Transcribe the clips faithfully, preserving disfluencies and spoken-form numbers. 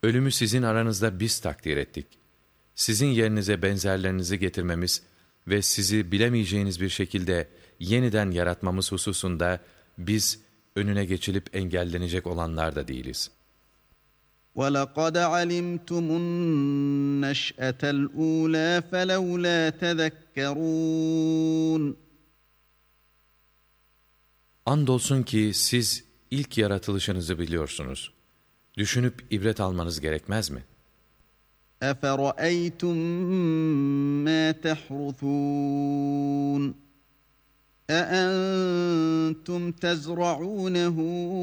Ölümü sizin aranızda biz takdir ettik. Sizin yerinize benzerlerinizi getirmemiz ve sizi bilemeyeceğiniz bir şekilde yeniden yaratmamız hususunda biz önüne geçilip engellenecek olanlar da değiliz. وَلَقَدْ عَلِمْتُمُ النَّشْأَةَ الْأُولَى فَلَوْلَا تَذَكَّرُونَ Andolsun ki siz ilk yaratılışınızı biliyorsunuz. Düşünüp ibret almanız gerekmez mi? أَفَرَأَيْتُم مَّا تَحْرُثُونَ أَأَنتُمْ تَزْرَعُونَهُ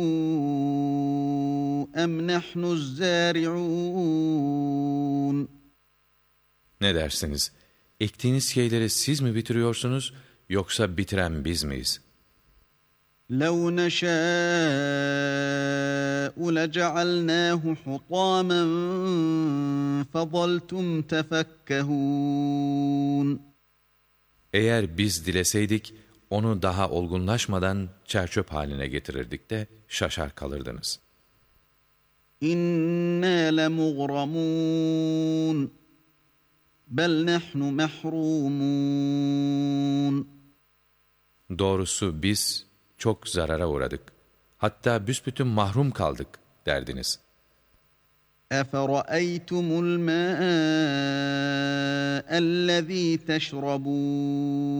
أَمْ نَحْنُ الزَّارِعُونَ Ne dersiniz? Ektiğiniz şeyleri siz mi bitiriyorsunuz, yoksa bitiren biz miyiz? لَوْ نَشَاءُ لَجَعَلْنَاهُ حُطَامًا فَظَلْتُمْ تَفَكَّهُونَ Eğer biz dileseydik, onu daha olgunlaşmadan çerçöp haline getirirdik de şaşar kalırdınız. İnna lemughramun bel nahnu mahrumun. Doğrusu biz çok zarara uğradık. Hatta büsbütün mahrum kaldık derdiniz. اَفَرَأَيْتُمُ الْمَاءَ الَّذ۪ي تَشْرَبُونَ